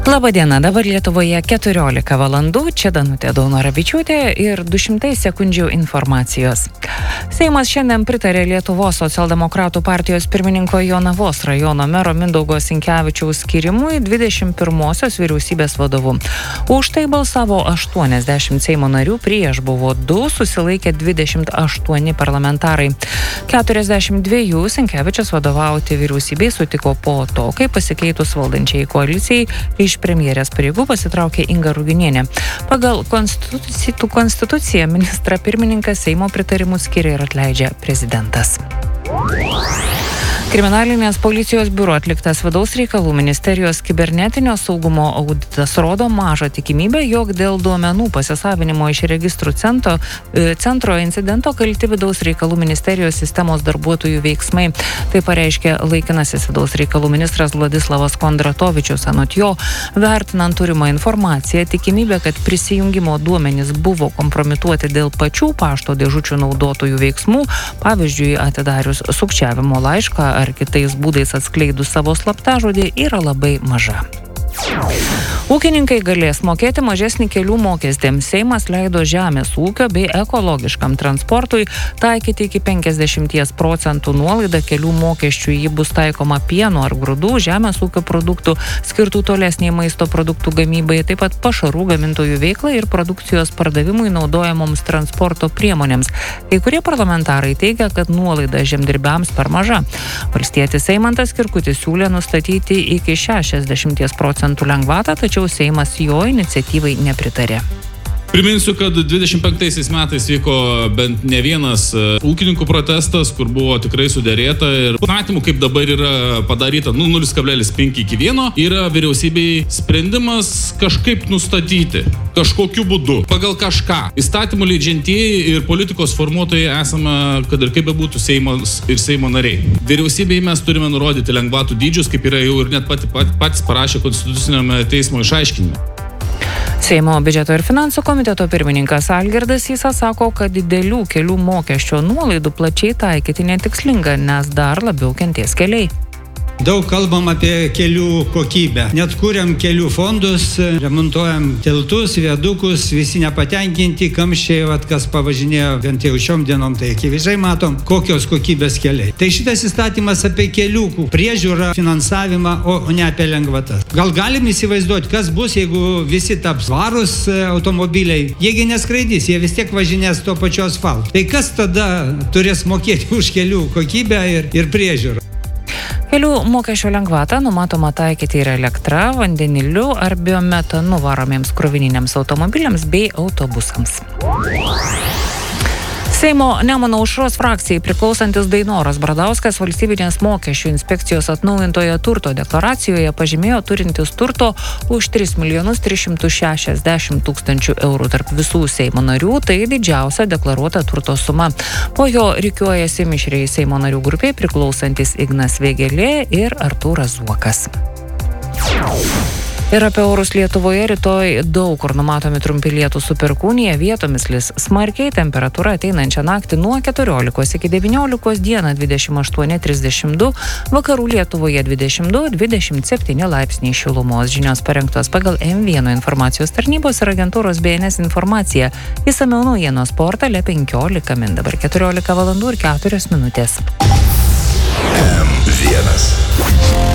Labadiena, dabar Lietuvoje 14 valandų, čia Danutė Daunoravičiūtė ir 200 sekundžių informacijos. Seimas šiandien pritarė Lietuvos socialdemokratų partijos pirmininko Jonavos rajono mero Mindaugo Sinkevičiaus skyrimui 21-osios vyriausybės vadovu. Už tai balsavo 80 Seimo narių, prieš buvo 2, susilaikė 28 parlamentarai. 42 Sinkevičius vadovauti vyriausybei sutiko po to, kai pasikeitus valdančiai koalicijai iš premjerės pareigų pasitraukė Inga Ruginienė. Pagal konstituciją ministrą pirmininką Seimo pritarimus skiria ir atleidžia prezidentas. Kriminalinės policijos biuro atliktas vidaus reikalų ministerijos kibernetinio saugumo auditas rodo mažą tikimybę, jog dėl duomenų pasisavinimo iš registrų centro incidento kalti vidaus reikalų ministerijos sistemos darbuotojų veiksmai. Tai pareiškė laikinasis vidaus reikalų ministras Vladislavas Kondratovičius. Anot jo, vertinant turimą informaciją, tikimybė, kad prisijungimo duomenys buvo kompromituoti dėl pačių pašto dėžučių naudotojų veiksmų, pavyzdžiui, atidarius sukčiavimo laišką ar kitais būdais atskleidus savo slaptažodį, yra labai maža. Ūkininkai galės mokėti mažesnį kelių mokestį. Seimas leido žemės ūkio bei ekologiškam transportui taikyti iki 50% nuolaidą kelių mokesčių. Ji bus taikoma pieno ar grūdų, žemės ūkio produktų, skirtų tolesniai maisto produktų gamybai, taip pat pašarų gamintojų veiklai ir produkcijos pardavimui naudojamoms transporto priemonėms. Kai kurie parlamentarai teigia, kad nuolaida žemdirbiams per maža. Valstietis Eimantas Kirkutis siūlė nustatyti iki 60% lengvatą, tačiau Seimas jo iniciatyvai nepritarė. Priminsiu, kad 25 metais vyko bent ne vienas ūkininkų protestas, kur buvo tikrai sudėrėta ir matymų, kaip dabar yra padaryta 0,5 iki 1, yra vyriausybei sprendimas kažkaip nustatyti, kažkokiu būdu, pagal kažką. Įstatymų leidžiantieji ir politikos formuotojai esame, kad ir kaip bebūtų Seimas ir Seimo nariai. Vyriausybei mes turime nurodyti lengvatų dydžius, kaip yra jau ir net patys parašė Konstitucinio teismo išaiškinime. Seimo biudžeto ir finansų komiteto pirmininkas Algirdas Sysas sako, kad didelių kelių mokesčio nuolaidų plačiai taikyti netikslinga, nes dar labiau kentės keliai. Daug kalbam apie kelių kokybę. Net kuriam kelių fondus, remontuojam tiltus, viadukus, visi nepatenkinti, kamščiai, kas pavažinėjo bent jau šiom dienom, tai akivaizdžiai matom, kokios kokybės keliai. Tai šitas įstatymas apie kelių priežiūrą, finansavimą, o ne apie lengvatas. Gal galim įsivaizduoti, kas bus, jeigu visi taps varūs automobiliai? Jiegi neskraidys, jie vis tiek važinės to pačiu asfaltu. Tai kas tada turės mokėti už kelių kokybę ir priežiūrą? Kelių mokesčio lengvatą numatoma taikyti ir elektra, vandeniliu ar biometanu varomiems krovininiams automobiliams bei autobusams. Seimo Nemuno aušros frakcijai priklausantis Dainoras Bradauskas valstybinės mokesčių inspekcijos atnaujintoje turto deklaracijoje pažymėjo turintis turto už 3 360 000 eurų tarp visų Seimo narių, tai didžiausia deklaruota turto suma. Po jo rikiuojasi mišriai Seimo narių grupiai priklausantis Ignas Vėgėlė ir Artūras Zuokas. Ir apie orus Lietuvoje rytoj daug kur numatomi trumpi lietūs su perkūnija, vietomis lis smarkiai, temperatūra ateinančią naktį nuo 14 iki 19, dieną 28-32, vakarų Lietuvoje 22-27 laipsniai šilumos. Žinios parengtos pagal M1 informacijos tarnybos ir agentūros BNS informaciją. Išsamiau naujienos portale 15 min. Dabar 14 valandų ir 4 minutės. M1.